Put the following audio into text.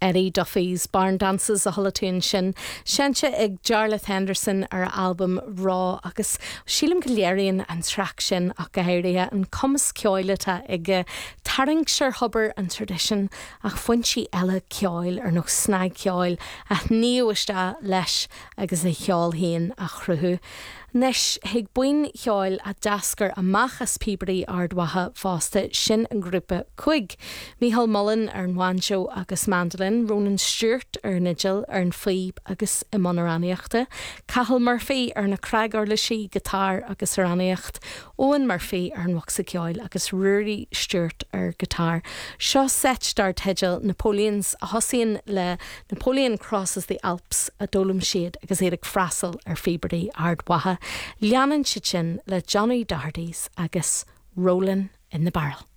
Eddie Duffy's Barn Dances a Hollatún sin. Sianse ag Jarlath Henderson ar album Raw agus sílim goléiríonn an track sin ach gahéiria an cumas ceoileta ag taring sir hubbard an tradition ach fuintí eile ceoil ar nó snag ceoil a níomhiste leis agus é cheol híon a chruthú. Nes heag buin cheoil a dascar amach as pibri ardwatha fásta sin an grúpa chuig. Mícheál Mullen ar an banjo agus mandolin, Ronan Stewart ar nigel ar an fíb agus i monoraníochta, Cathal Murphy ar na Craig Orlisí guitar agus araníocht, Owen Murphy ar an wachsa ceoil agus Rory Stewart ar guitar. Seo set dar tegel Napoleon's a hosíonn le Napoleon Crosses the Alps a dólam siad agus éireach freasal ar fibri ardwatha. Leannan Chichin le Johnny Doherty's agus Rolling in the Barrel.